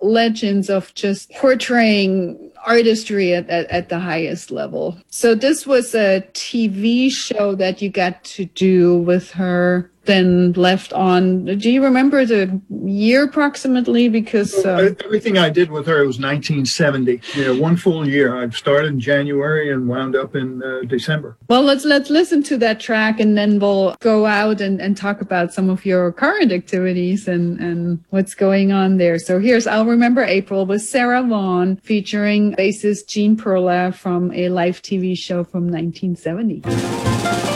legends of just portraying artistry at the highest level. So this was a TV show that you got to do with her, then left on. Do you remember the year approximately? Because everything I did with her was 1970. One full year. I started in January and wound up in December. Well, let's listen to that track, and then we'll go out and talk about some of your current activities and what's going on there. So here's I'll Remember April with Sarah Vaughan featuring bassist Gene Perla from a live TV show from 1970.